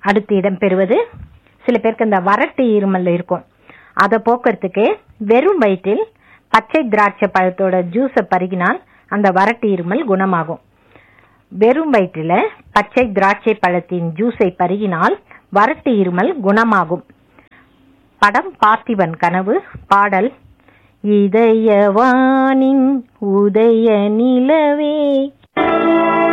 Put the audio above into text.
அடுத்து இடம்பெறுவது, சில பேருக்கு இந்த வறட்டு இருமல் இருக்கும், அதை போக்குறதுக்கு வெறும் வயிற்றில் பச்சை திராட்சை பழத்தோட ஜூஸை பருகினால் அந்த வறட்டு இருமல் குணமாகும். வெறும் வயிற்றில் பச்சை திராட்சை பழத்தின் ஜூஸை பருகினால் வறட்டு இருமல் குணமாகும். படம் பார்த்திபன் கனவு. பாடல் இதயவானின் உதய நிலவே.